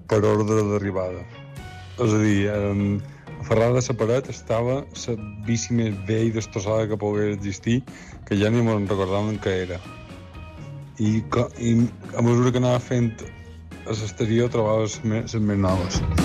per ordre d'arribada. És a dir, a Ferrada de la Paret estava la bici més vella i destrossada que pogués existir, que ja ni me'n recordàvem què era. I a mesura que anava fent a l'exterior trobava les més noves.